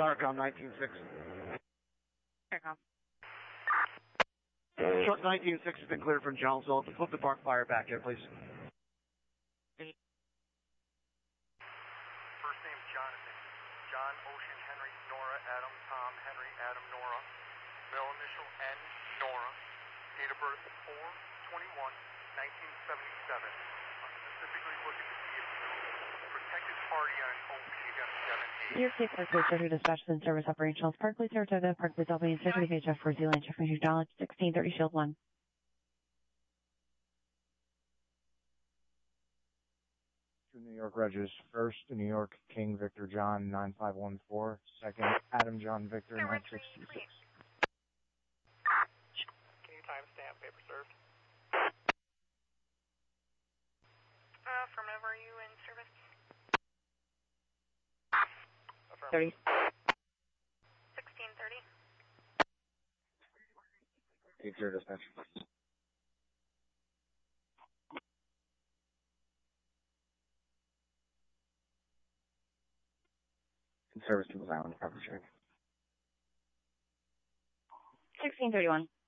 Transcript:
Starcom 196. Starcom. Truck 196 has been cleared from Jonesville. Flip the park fire back here, please. First name Jonathan. John, Ocean, Henry, Nora, Adam, Tom, Henry, Adam, Nora. Middle initial N, Nora. Date of birth 4/21/1977. I'm specifically looking to see if protected party on an OP-M78. New York State Park Police Surgery Dispatch and Service Operations. Park Police Saratoga, Park Police Albany, Surgery VHF for Zealand, check measure knowledge 1630 Shield 1. Two New York Regis. First, New York King Victor John 9514. Second, Adam John Victor 9626. Can you timestamp paper served? Affirmative, are you in service? 30. 1630. 80 dispatch. In service to Island, proper check. 1631.